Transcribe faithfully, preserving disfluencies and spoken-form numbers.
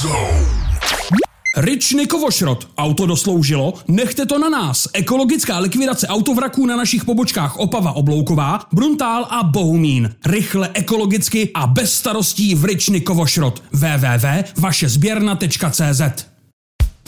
Ryčny Kovošrot. Auto dosloužilo? Nechte to na nás. Ekologická likvidace autovraků na našich pobočkách Opava Oblouková, Bruntál a Bohumín. Rychle, ekologicky a bez starostí v Ryčny Kovošrot. w w w tečka vaše sběrna tečka cé zet